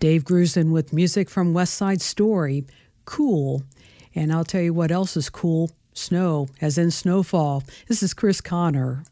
Dave Grusin with music from West Side Story, Cool. And I'll tell you what else is cool, snow, as in snowfall. This is Chris Connor.